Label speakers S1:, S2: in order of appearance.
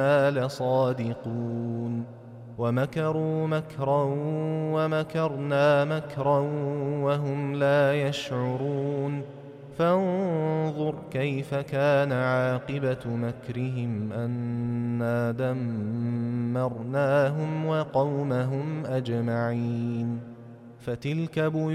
S1: لصادقون ومكروا مكرا ومكرنا مكرا وهم لا يشعرون فانظر كيف كان عاقبة مكرهم أنا دمرناهم وقومهم أجمعين فتلك